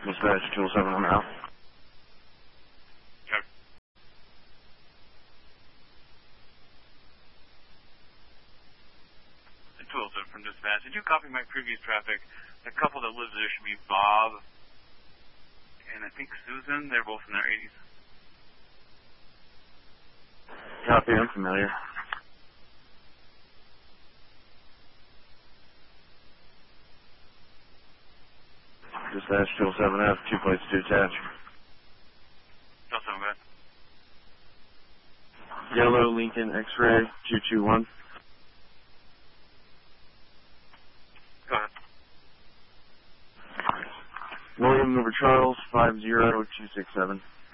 Dispatch 207 on out. Check. The 207 from dispatch. Did you copy my previous traffic? The couple that lives there should be Bob and I think Susan. They're both in their 80s. Copy, I'm familiar. Dispatch 207F, 2 plates to attach. 207, go ahead. Yellow Lincoln X-ray 221. Go ahead. William over Charles 50267.